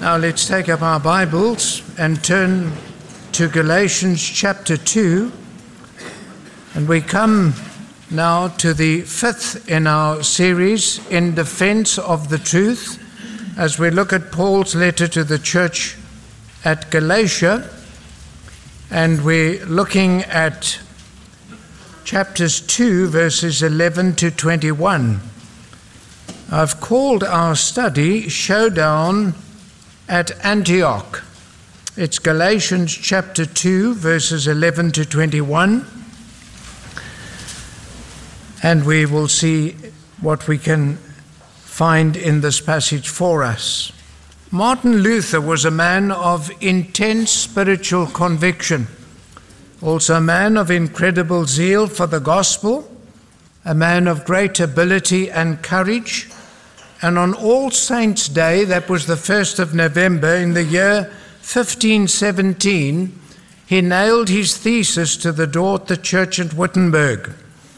Now let's take up our Bibles and turn to Galatians chapter 2. And we come now to the fifth in our series, In Defense of the Truth, as we look at Paul's letter to the church at Galatia. And we're looking at chapters 2, verses 11 to 21. I've called our study Showdown at Antioch. It's Galatians chapter 2, verses 11 to 21. And we will see what we can find in this passage for us. Martin Luther was a man of intense spiritual conviction, also a man of incredible zeal for the gospel, a man of great ability and courage. And on All Saints' Day, that was the 1st of November in the year 1517, he nailed his thesis to the door at the church at Wittenberg.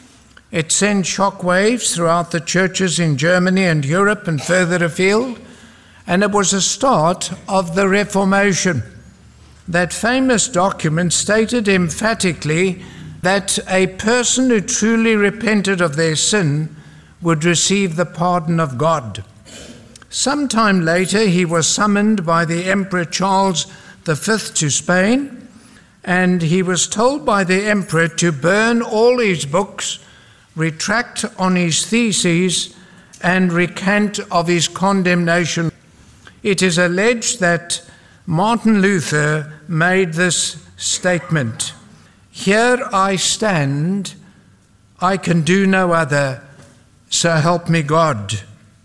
It sent shockwaves throughout the churches in Germany and Europe and further afield, and it was a start of the Reformation. That famous document stated emphatically that a person who truly repented of their sin would receive the pardon of God. Sometime later, he was summoned by the Emperor Charles V to Spain, and he was told by the emperor to burn all his books, retract on his theses, and recant of his condemnation. It is alleged that Martin Luther made this statement: "Here I stand, I can do no other, so help me God.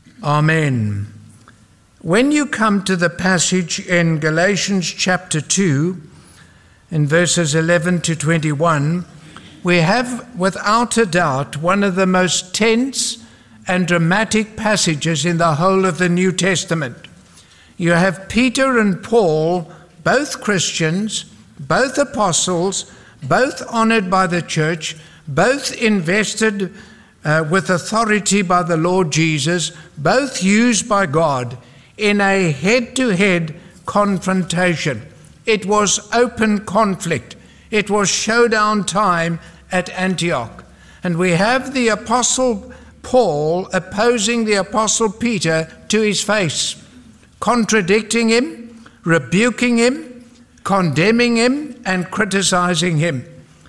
Amen." When you come to the passage in Galatians chapter 2, in verses 11 to 21, we have without a doubt one of the most tense and dramatic passages in the whole of the New Testament. You have Peter and Paul, both Christians, both apostles, both honored by the church, both invested with authority by the Lord Jesus, both used by God in a head-to-head confrontation. It was open conflict. It was showdown time at Antioch. And we have the Apostle Paul opposing the Apostle Peter to his face, contradicting him, rebuking him, condemning him, and criticizing him.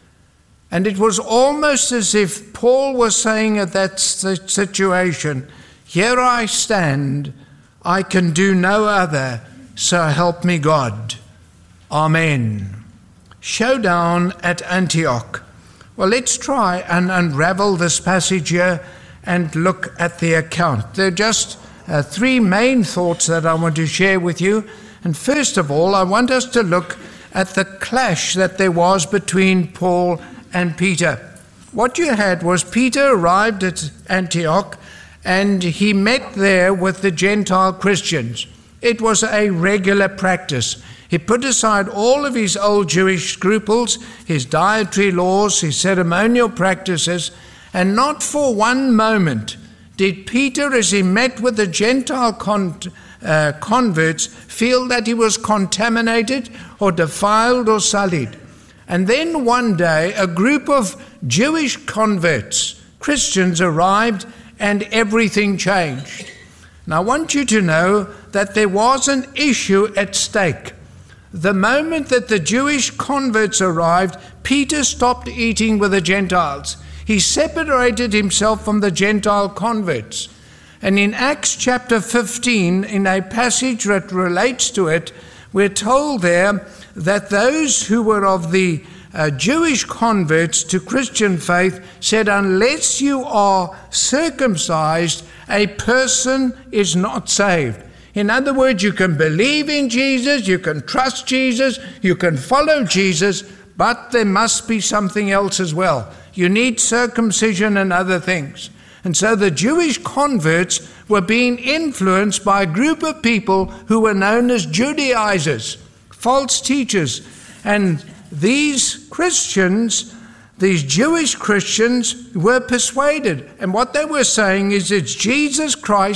And it was almost as if Paul was saying at that situation, "Here I stand, I can do no other, so help me God. Amen." Showdown at Antioch. Well, let's try and unravel this passage here and look at the account. There are just three main thoughts that I want to share with you. And first of all, I want us to look at the clash that there was between Paul and Peter. What you had was Peter arrived at Antioch and he met there with the Gentile Christians. It was a regular practice. He put aside all of his old Jewish scruples, his dietary laws, his ceremonial practices, and not for one moment did Peter, as he met with the Gentile converts, feel that he was contaminated or defiled or sullied. And then one day, a group of Jewish converts, Christians, arrived and everything changed. Now, I want you to know that there was an issue at stake. The moment that the Jewish converts arrived, Peter stopped eating with the Gentiles. He separated himself from the Gentile converts. And in Acts chapter 15, in a passage that relates to it, we're told there that those who were of the Jewish converts to Christian faith said, "Unless you are circumcised, a person is not saved." In other words, you can believe in Jesus, you can trust Jesus, you can follow Jesus, but there must be something else as well. You need circumcision and other things. And so the Jewish converts were being influenced by a group of people who were known as Judaizers, false teachers. And these Christians, these Jewish Christians, were persuaded. And what they were saying is it's Jesus Christ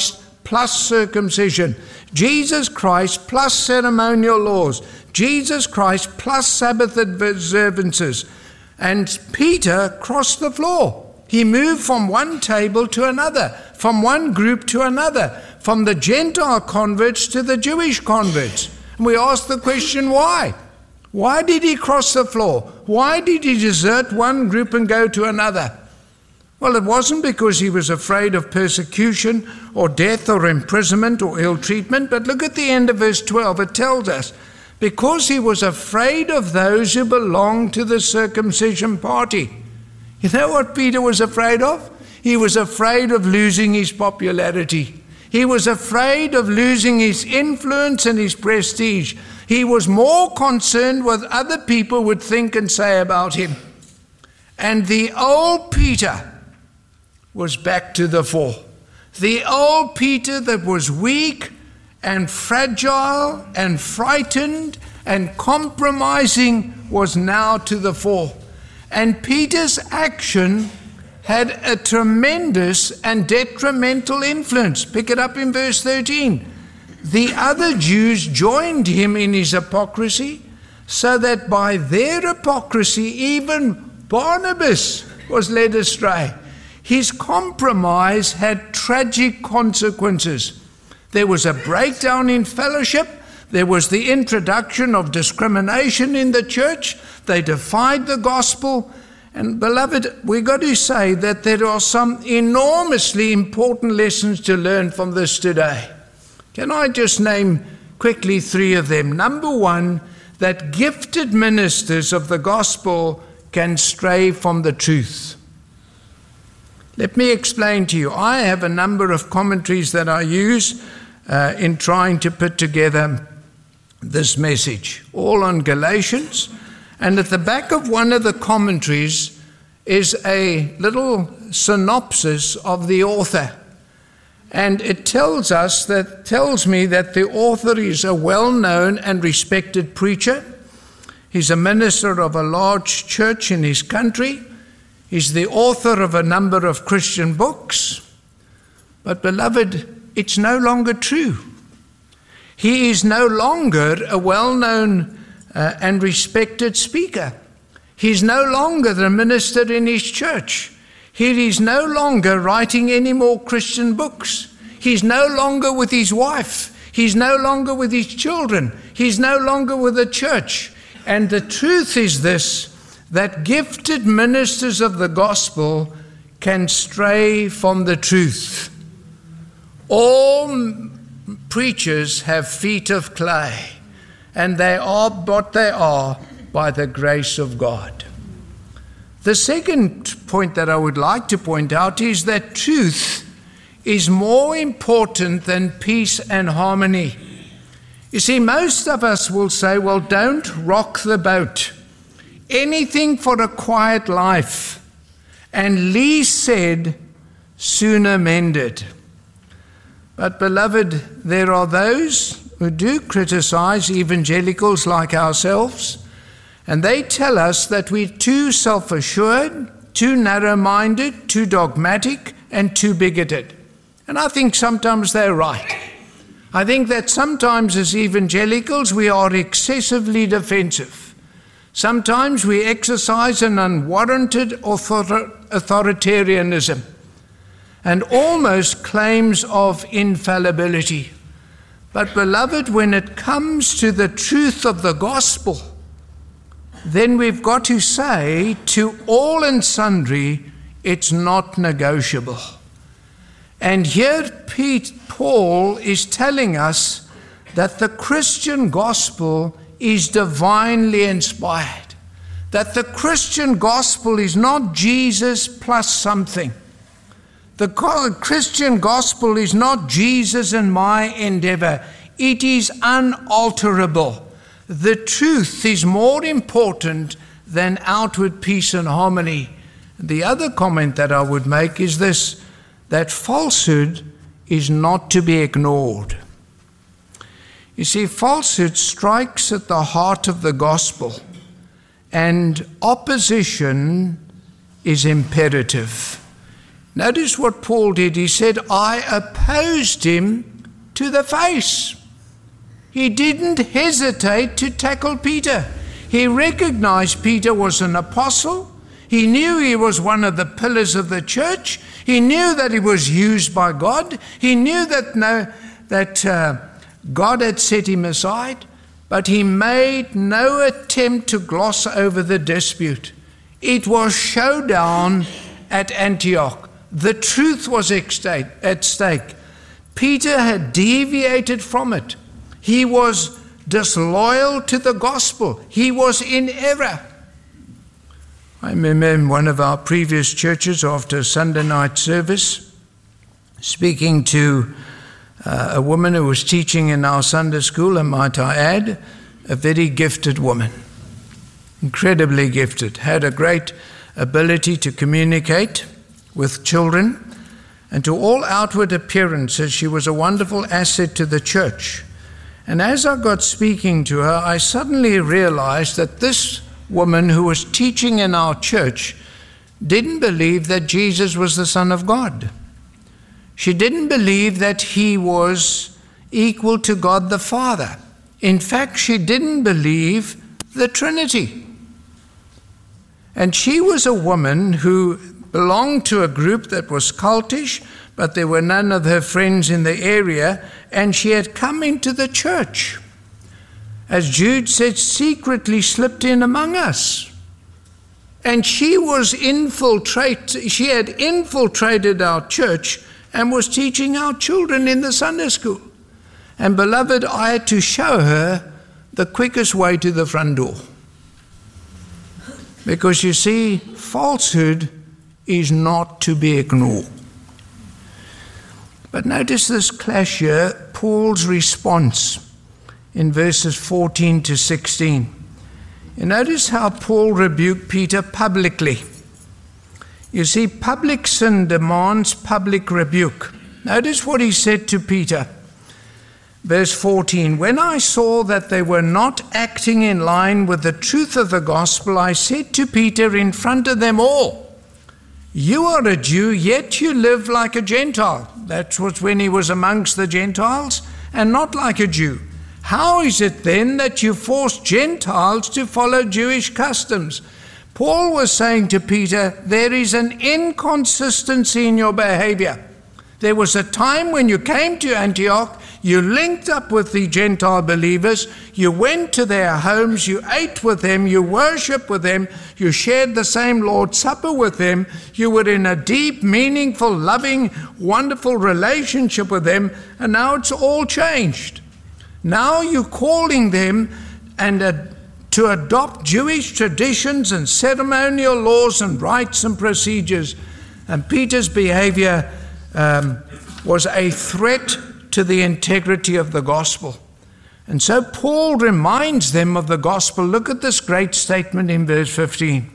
plus circumcision, Jesus Christ plus ceremonial laws, Jesus Christ plus Sabbath observances. And Peter crossed the floor. He moved from one table to another, from one group to another, from the Gentile converts to the Jewish converts. And we ask the question, why? Why did he cross the floor? Why did he desert one group and go to another? Well, it wasn't because he was afraid of persecution or death or imprisonment or ill treatment, but look at the end of verse 12. It tells us, because he was afraid of those who belonged to the circumcision party. You know what Peter was afraid of? He was afraid of losing his popularity. He was afraid of losing his influence and his prestige. He was more concerned what other people would think and say about him. And the old Peter was back to the fore. The old Peter that was weak and fragile and frightened and compromising was now to the fore. And Peter's action had a tremendous and detrimental influence. Pick it up in verse 13. The other Jews joined him in his hypocrisy, so that by their hypocrisy even Barnabas was led astray. His compromise had tragic consequences. There was a breakdown in fellowship. There was the introduction of discrimination in the church. They defied the gospel. And beloved, we've got to say that there are some enormously important lessons to learn from this today. Can I just name quickly 3 of them? Number 1, that gifted ministers of the gospel can stray from the truth. Let me explain to you. I have a number of commentaries that I use in trying to put together this message, all on Galatians. And at the back of one of the commentaries is a little synopsis of the author. And it tells me that the author is a well-known and respected preacher. He's a minister of a large church in his country. He's the author of a number of Christian books. But beloved, it's no longer true. He is no longer a well-known and respected speaker. He's no longer the minister in his church. He is no longer writing any more Christian books. He's no longer with his wife. He's no longer with his children. He's no longer with the church. And the truth is this, that gifted ministers of the gospel can stray from the truth. All preachers have feet of clay, and they are what they are by the grace of God. The second point that I would like to point out is that truth is more important than peace and harmony. You see, most of us will say, well, don't rock the boat. Anything for a quiet life. And Lee said, sooner mended. But beloved, there are those who do criticize evangelicals like ourselves, and they tell us that we're too self-assured, too narrow-minded, too dogmatic, and too bigoted. And I think sometimes they're right. I think that sometimes as evangelicals we are excessively defensive. Sometimes we exercise an unwarranted authoritarianism and almost claims of infallibility. But beloved, when it comes to the truth of the gospel, then we've got to say to all and sundry, it's not negotiable. And here Paul is telling us that the Christian gospel is divinely inspired. That the Christian gospel is not Jesus plus something. The Christian gospel is not Jesus and my endeavor. It is unalterable. The truth is more important than outward peace and harmony. The other comment that I would make is this, that falsehood is not to be ignored. You see, falsehood strikes at the heart of the gospel, and opposition is imperative. Notice what Paul did. He said, I opposed him to the face. He didn't hesitate to tackle Peter. He recognized Peter was an apostle. He knew he was one of the pillars of the church. He knew that he was used by God. He knew that God had set him aside, but he made no attempt to gloss over the dispute. It was showdown at Antioch. The truth was at stake. Peter had deviated from it. He was disloyal to the gospel. He was in error. I remember in one of our previous churches after a Sunday night service, speaking to a woman who was teaching in our Sunday school, and might I add, a very gifted woman, incredibly gifted, had a great ability to communicate with children, and to all outward appearances she was a wonderful asset to the church. And as I got speaking to her, I suddenly realized that this woman who was teaching in our church didn't believe that Jesus was the Son of God. She didn't believe that he was equal to God the Father. In fact, she didn't believe the Trinity. And she was a woman who belonged to a group that was cultish, but there were none of her friends in the area, and she had come into the church. As Jude said, secretly slipped in among us. And she had infiltrated our church and was teaching our children in the Sunday school. And beloved, I had to show her the quickest way to the front door. Because you see, falsehood is not to be ignored. But notice this clash here, Paul's response in verses 14 to 16. You notice how Paul rebuked Peter publicly. You see, public sin demands public rebuke. Notice what he said to Peter. Verse 14, when I saw that they were not acting in line with the truth of the gospel, I said to Peter in front of them all, you are a Jew, yet you live like a Gentile. That was when he was amongst the Gentiles, and not like a Jew. How is it then that you force Gentiles to follow Jewish customs? Paul was saying to Peter, there is an inconsistency in your behavior. There was a time when you came to Antioch, you linked up with the Gentile believers, you went to their homes, you ate with them, you worshiped with them, you shared the same Lord's Supper with them, you were in a deep, meaningful, loving, wonderful relationship with them, and now it's all changed. Now you're calling them to adopt Jewish traditions and ceremonial laws and rites and procedures. And Peter's behavior was a threat to the integrity of the gospel. And so Paul reminds them of the gospel. Look at this great statement in verse 15.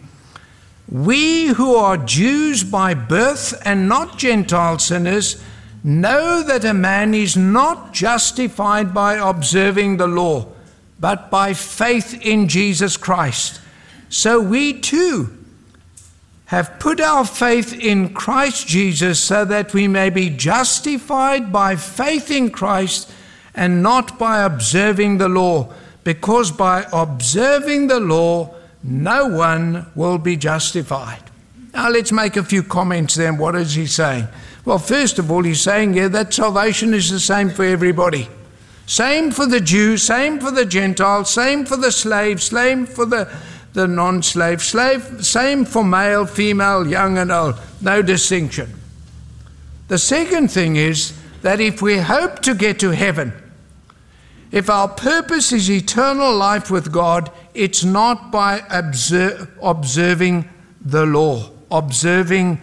We who are Jews by birth and not Gentile sinners know that a man is not justified by observing the law, but by faith in Jesus Christ. So we too have put our faith in Christ Jesus so that we may be justified by faith in Christ and not by observing the law, because by observing the law, no one will be justified. Now let's make a few comments then. What is he saying? Well, first of all, he's saying here that salvation is the same for everybody. Same for the Jew, same for the Gentile, same for the slave, same for the non-slave, same for male, female, young and old, no distinction. The second thing is that if we hope to get to heaven, if our purpose is eternal life with God, it's not by observing the law, observing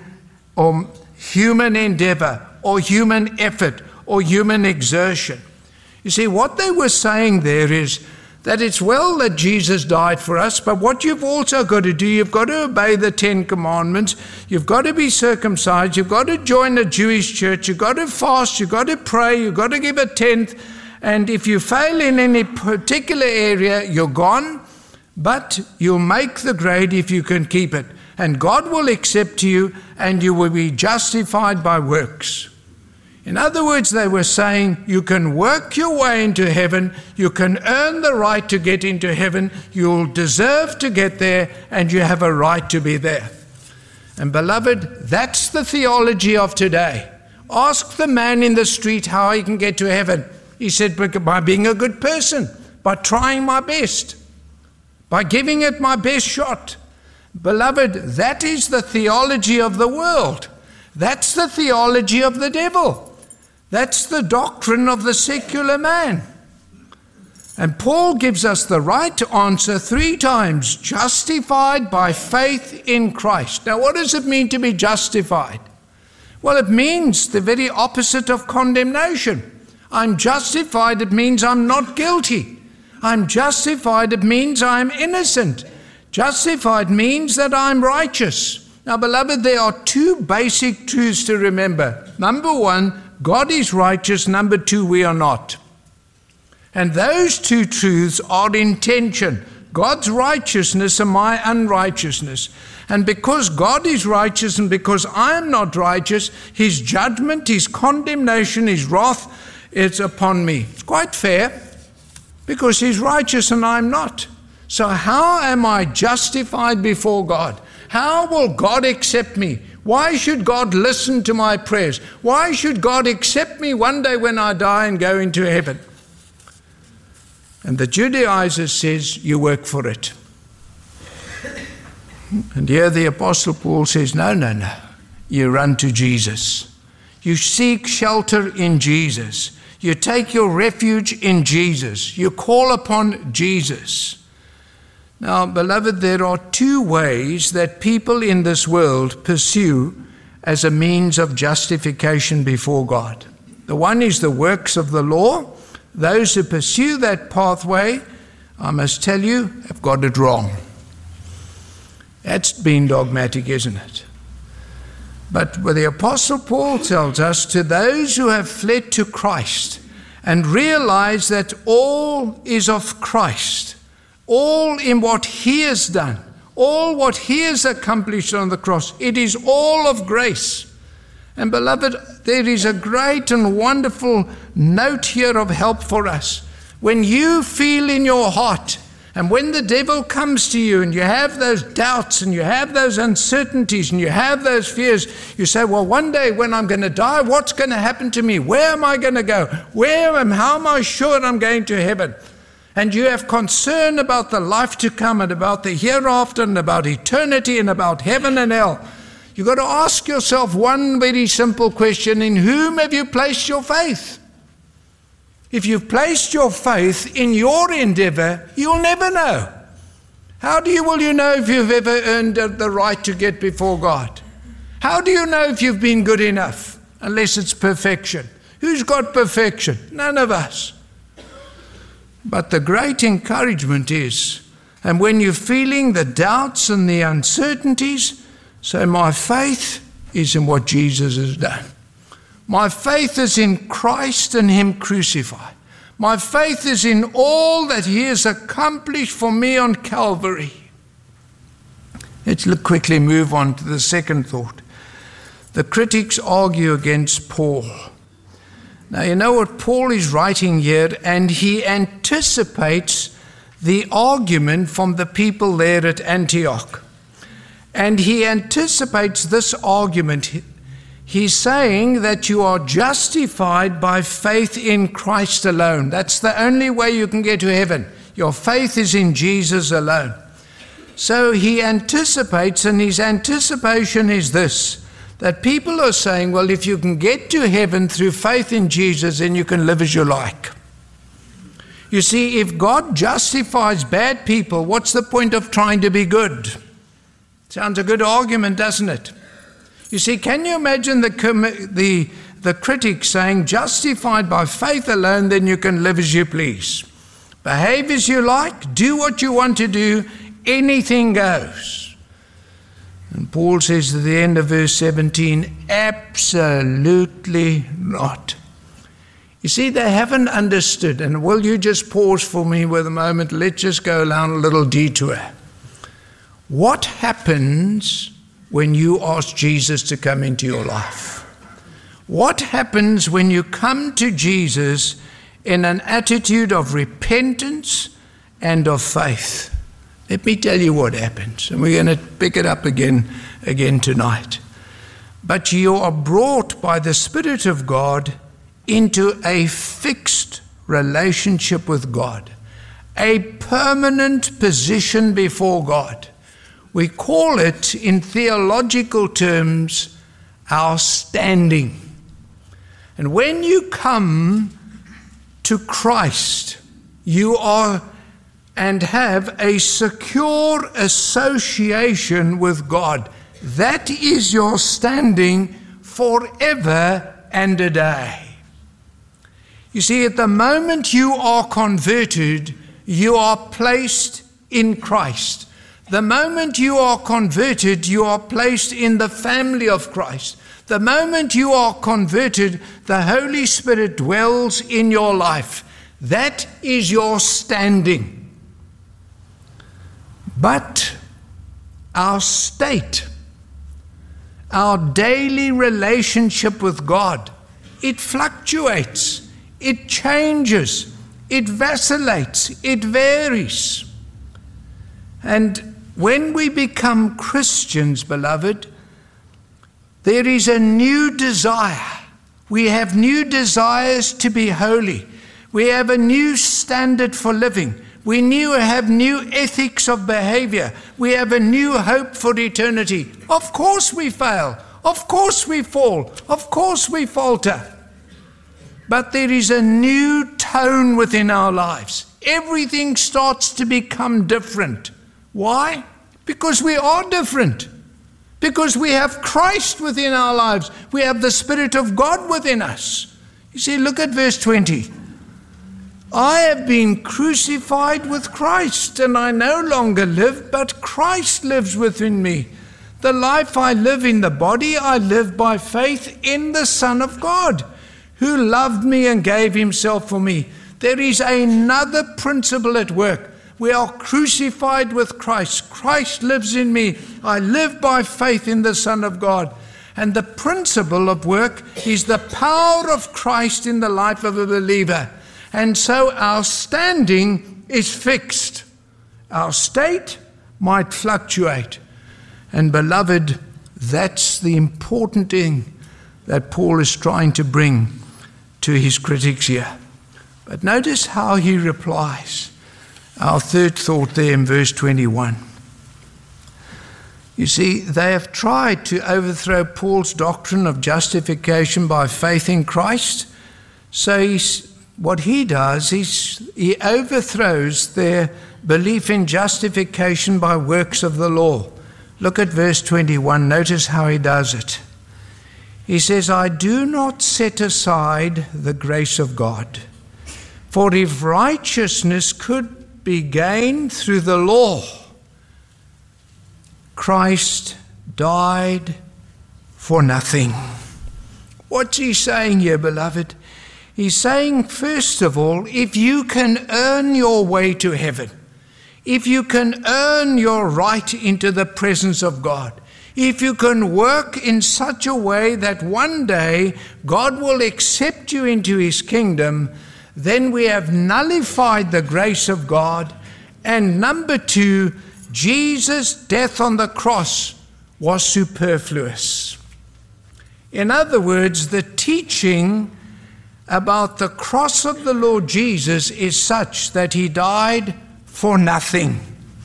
human endeavor or human effort or human exertion. You see, what they were saying there is that it's well that Jesus died for us, but what you've also got to do, you've got to obey the 10 Commandments, you've got to be circumcised, you've got to join the Jewish church, you've got to fast, you've got to pray, you've got to give a tenth, and if you fail in any particular area, you're gone, but you'll make the grade if you can keep it. and God will accept you, and you will be justified by works. In other words, they were saying you can work your way into heaven, you can earn the right to get into heaven, you'll deserve to get there, and you have a right to be there. And beloved, that's the theology of today. Ask the man in the street how he can get to heaven. He said, by being a good person, by trying my best, by giving it my best shot. Beloved, that is the theology of the world. That's the theology of the devil. That's the doctrine of the secular man. And Paul gives us the right answer 3 times: justified by faith in Christ. Now, what does it mean to be justified? Well, it means the very opposite of condemnation. I'm justified, it means I'm not guilty. I'm justified, it means I'm innocent. Justified means that I'm righteous. Now, beloved, there are 2 basic truths to remember. Number 1, God is righteous. Number 2, we are not. And those 2 truths are in tension. God's righteousness and my unrighteousness. And because God is righteous and because I am not righteous, his judgment, his condemnation, his wrath is upon me. It's quite fair, because he's righteous and I'm not. So how am I justified before God? How will God accept me? Why should God listen to my prayers? Why should God accept me one day when I die and go into heaven? And the Judaizer says, you work for it. And here the Apostle Paul says, no. You run to Jesus. You seek shelter in Jesus. You take your refuge in Jesus. You call upon Jesus. Now, beloved, there are 2 ways that people in this world pursue as a means of justification before God. The one is the works of the law. Those who pursue that pathway, I must tell you, have got it wrong. That's being dogmatic, isn't it? But what the Apostle Paul tells us, to those who have fled to Christ and realize that all is of Christ, all in what he has done, all what he has accomplished on the cross, it is all of grace. And beloved, there is a great and wonderful note here of help for us. When you feel in your heart, and when the devil comes to you and you have those doubts and you have those uncertainties and you have those fears, you say, well, one day when I'm going to die, what's going to happen to me? Where am I going to go? How am I sure I'm going to heaven? And you have concern about the life to come and about the hereafter and about eternity and about heaven and hell. You've got to ask yourself one very simple question: in whom have you placed your faith? If you've placed your faith in your endeavor, you'll never know. How will you know if you've ever earned the right to get before God? How do you know if you've been good enough? Unless it's perfection. Who's got perfection? None of us. But the great encouragement is, and when you're feeling the doubts and the uncertainties, say, my faith is in what Jesus has done. My faith is in Christ and him crucified. My faith is in all that he has accomplished for me on Calvary. Let's quickly move on to the second thought. The critics argue against Paul. Now, you know what Paul is writing here, and he anticipates the argument from the people there at Antioch. And he anticipates this argument. He's saying that you are justified by faith in Christ alone. That's the only way you can get to heaven. Your faith is in Jesus alone. So he anticipates, and his anticipation is this, that people are saying, well, if you can get to heaven through faith in Jesus, then you can live as you like. You see, if God justifies bad people, what's the point of trying to be good? Sounds a good argument, doesn't it? You see, can you imagine the critics saying, justified by faith alone, then you can live as you please. Behave as you like, do what you want to do, anything goes. And Paul says at the end of verse 17, absolutely not. You see, they haven't understood. And will you just pause for me with a moment? Let's just go down a little detour. What happens when you ask Jesus to come into your life? What happens when you come to Jesus in an attitude of repentance and of faith? Let me tell you what happens, and we're going to pick it up again tonight. But you are brought by the Spirit of God into a fixed relationship with God, a permanent position before God. We call it, in theological terms, our standing. And when you come to Christ, you are and have a secure association with God. That is your standing forever and a day. You see, at the moment you are converted, you are placed in Christ. The moment you are converted, you are placed in the family of Christ. The moment you are converted, the Holy Spirit dwells in your life. That is your standing. But our state, our daily relationship with God, it fluctuates, it changes, it vacillates, it varies. And when we become Christians, beloved, there is a new desire. We have new desires to be holy. We have a new standard for living. We have new ethics of behavior. We have a new hope for eternity. Of course we fail. Of course we fall. Of course we falter. But there is a new tone within our lives. Everything starts to become different. Why? Because we are different. Because we have Christ within our lives. We have the Spirit of God within us. You see, look at verse 20. I have been crucified with Christ, and I no longer live, but Christ lives within me. The life I live in the body, I live by faith in the Son of God, who loved me and gave himself for me. There is another principle at work. We are crucified with Christ. Christ lives in me. I live by faith in the Son of God. And the principle of work is the power of Christ in the life of a believer. And so our standing is fixed. Our state might fluctuate. And beloved, that's the important thing that Paul is trying to bring to his critics here. But notice how he replies. Our third thought there in verse 21. You see, they have tried to overthrow Paul's doctrine of justification by faith in Christ. So what he does is he overthrows their belief in justification by works of the law. Look at verse 21. Notice how he does it. He says, I do not set aside the grace of God. For if righteousness could be gained through the law, Christ died for nothing. What's he saying here, beloved? He's saying, first of all, if you can earn your way to heaven, if you can earn your right into the presence of God, if you can work in such a way that one day God will accept you into his kingdom, then we have nullified the grace of God. And number two, Jesus' death on the cross was superfluous. In other words, the teaching about the cross of the Lord Jesus is such that he died for nothing.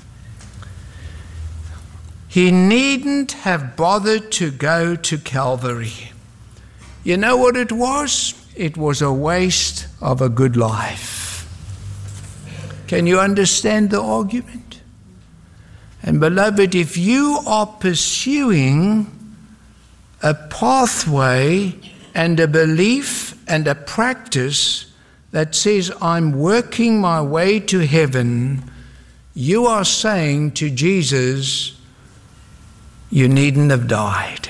He needn't have bothered to go to Calvary. You know what it was? It was a waste of a good life. Can you understand the argument? And beloved, if you are pursuing a pathway and a belief and a practice that says, I'm working my way to heaven, you are saying to Jesus, you needn't have died.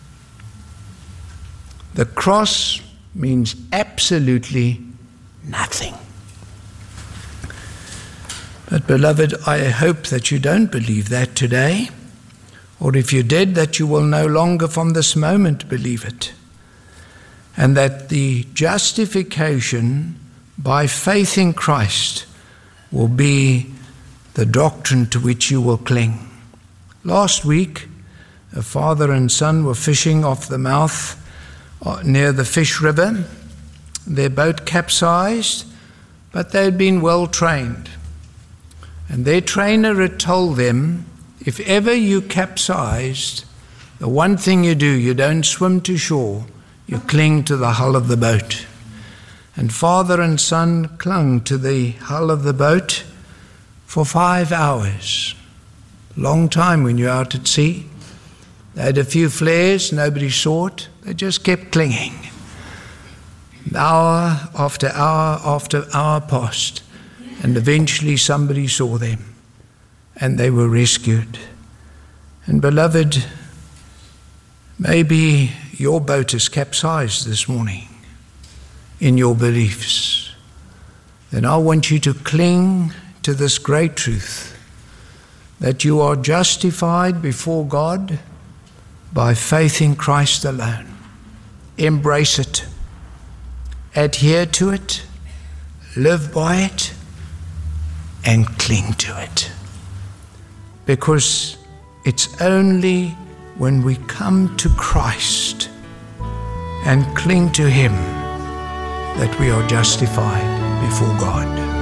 The cross means absolutely nothing. But beloved, I hope that you don't believe that today, or if you did, that you will no longer from this moment believe it, and that the justification by faith in Christ will be the doctrine to which you will cling. Last week, a father and son were fishing off the mouth near the Fish River. Their boat capsized, but they had been well trained. And their trainer had told them, if ever you capsized, the one thing you do, you don't swim to shore, you cling to the hull of the boat. And father and son clung to the hull of the boat for 5 hours. Long time when you're out at sea. They had a few flares, nobody saw it. They just kept clinging. Hour after hour after hour passed, and eventually somebody saw them, and they were rescued. And beloved, maybe your boat is capsized this morning in your beliefs. Then I want you to cling to this great truth, that you are justified before God by faith in Christ alone. Embrace it, adhere to it, live by it, and cling to it. Because it's only when we come to Christ and cling to Him that we are justified before God.